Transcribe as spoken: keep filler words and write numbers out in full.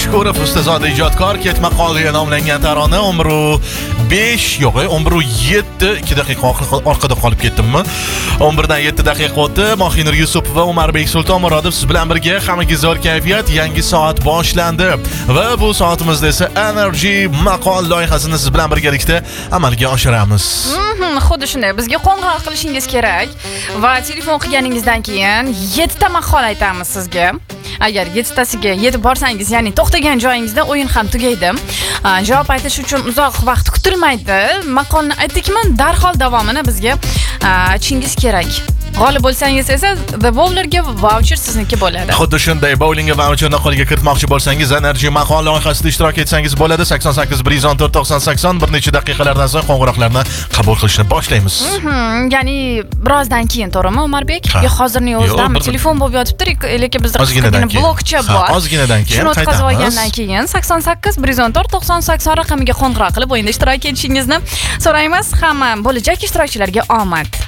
Shukurov ustozod ijodkor ketma qolga nomlangan tarona umru besh yo'q, umru yetti ikki daqiqa orqada qolib ketdimmi? o'n bir dan yetti daqiqa o'tdi. Mohinur Yusupov va Umarbek Sultonmurodov siz bilan birga, hammaga zo'r kayfiyat. Yangi soat boshlandi va bu soatimizda esa Energy maqol loyihasini siz bilan birgalikda amalga oshiramiz. Mhm, xuddi shunday. Bizga qo'ng'iroq qilishingiz kerak va telefon qilganingizdan keyin yetti ta maqol aytamiz sizga. Agar yetti tasiga yetib borsangiz, ya'ni to'xtagan joyingizda o'yin ham tugaydi. Javob aytish uchun uzoq vaqt kutilmaydi. Maqolni aytdikmi, darhol davomini bizga aytishingiz kerak. G'olib bo'lsangiz esa The Bowler'ga voucher sizniki bo'ladi. Xuddi shunday bowlingga voucherni qo'lga kiritmoqchi bo'lsangiz, Energy maqol loyihasida ishtirok etsangiz bo'ladi. sakson sakkiz bir yuz o'n to'rt to'qson sakson bir necha daqiqalardan so'ng qo'ng'iroqlarni qabul qilishni boshlaymiz. Mhm, ya'ni birozdan keyin, to'g'rimi Umarbek? Yo, hozirning o'zidami telefon bo'lib yotibdi, lekin bizda qisqagina blokcha bor. Ozginadan keyin shuni o'tkazib olgandan keyin sakson sakkiz bir yuz o'n to'rt to'qson sakson raqamiga qo'ng'iroq qilib o'yinda ishtirok etishingizni so'raymiz. Hamma bo'lajak ishtirokchilarga omad.